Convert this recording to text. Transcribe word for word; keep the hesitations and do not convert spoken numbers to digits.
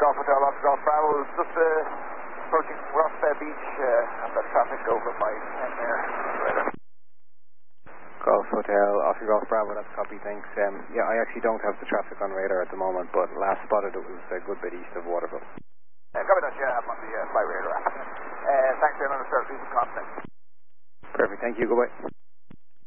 Golf Hotel, Oscar Golf Bravo. Just uh, approaching Ross Bay Beach uh, and the traffic over by ten there. Golf Hotel, Oscar Golf Bravo, that's copy, thanks. Um, yeah, I actually don't have the traffic on radar at the moment, but last spotted it was a good bit east of Waterville. Uh, copy that, yeah, I'm on the uh, fly radar. Uh, thanks very much, sir. Please contact. Perfect, thank you, goodbye.